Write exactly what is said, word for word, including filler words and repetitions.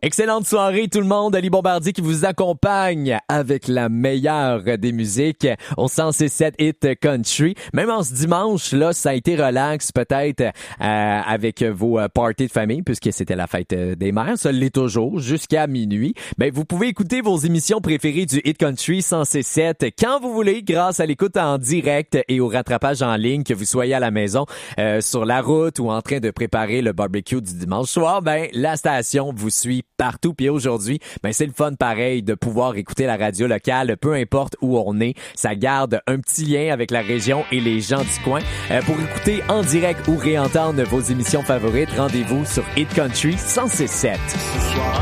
Excellente soirée tout le monde, Ali Bombardier qui vous accompagne avec la meilleure des musiques au cent six sept Hit Country. Même en ce dimanche, là, ça a été relax peut-être euh, avec vos parties de famille puisque c'était la fête des mères, ça l'est toujours jusqu'à minuit. Ben, vous pouvez écouter vos émissions préférées du Hit Country cent six sept quand vous voulez grâce à l'écoute en direct et au rattrapage en ligne, que vous soyez à la maison, euh, sur la route ou en train de préparer le barbecue du dimanche soir. Ben, la station vous suit partout. Puis aujourd'hui, ben c'est le fun pareil de pouvoir écouter la radio locale, peu importe où on est. Ça garde un petit lien avec la région et les gens du coin. Euh, pour écouter en direct ou réentendre vos émissions favorites, rendez-vous sur Hit Country cent six sept.